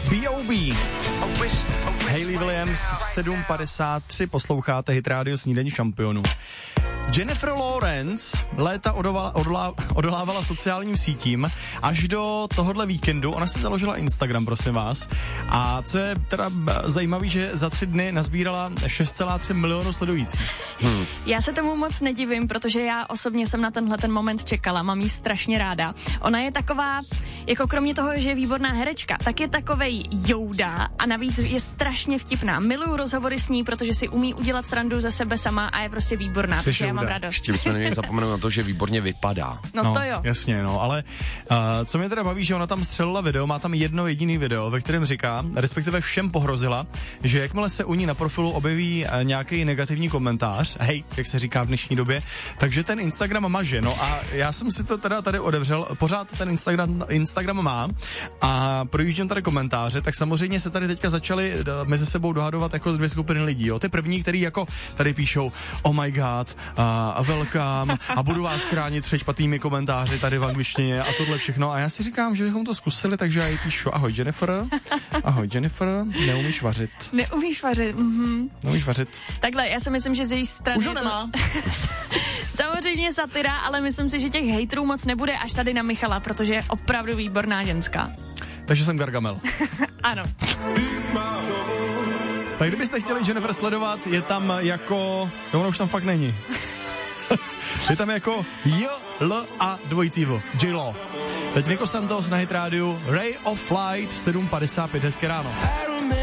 B.O.B. Hayley Williams v 7:53 posloucháte Hit Radio Snídaní šampionů. Jennifer Lawrence léta odolávala sociálním sítím až do tohohle víkendu. Ona si založila Instagram, prosím vás. A co je teda zajímavé, že za 3 dny nazbírala 6,3 milionu sledujících. Já se tomu moc nedivím, protože já osobně jsem na tenhle ten moment čekala. Mám jí strašně ráda. Ona je taková, jako kromě toho, že je výborná herečka, tak je takovej Jouda a navíc je strašně vtipná. Miluju rozhovory s ní, protože si umí udělat srandu ze sebe sama a je prostě výborná. Takže já mám radost. Ještě bychom neměli zapomenout na to, že výborně vypadá. No to jo. Jasně, no, ale co mě teda baví, že ona tam střelila video, má tam jedno jediný video, ve kterém říká, respektive všem pohrozila, že jakmile se u ní na profilu objeví nějaký negativní komentář, jak se říká v dnešní době, takže ten Instagram maže, no a já jsem si to teda tady odevřel, pořád ten Instagram má a projíždím tady komentáře, tak samozřejmě se tady teďka začali mezi sebou dohadovat jako 2 skupiny lidí, jo. Ty první, který jako tady píšou, oh my god, a welcome a budu vás chránit před špatnými komentáři tady v angličtině a tohle všechno. A já si říkám, že bychom to zkusili, takže já jí píšu, ahoj Jennifer, neumíš vařit. Neumíš vařit, Neumíš vařit. Takhle, já si myslím, že z její strany už ho nemá. Samozřejmě satira, ale myslím si, že těch hejtrů moc nebude až tady na Michala, protože je opravdu výborná ženská. Takže jsem Gargamel. Ano. Tak kdybyste chtěli Jennifer sledovat, je tam jako... No, ono už tam fakt není. Je tam jako J-L-A-2-T-V. J-Lo. Teď Nico Santos na Hit Rádiu. Ray of Light v 7:55. Hezké ráno.